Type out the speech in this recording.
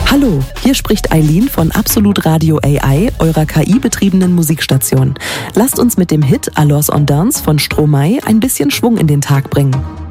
Hallo, hier spricht Eileen von Absolut Radio AI, eurer KI-betriebenen Musikstation. Lasst uns mit dem Hit Alors on Dance von Stromae ein bisschen Schwung in den Tag bringen.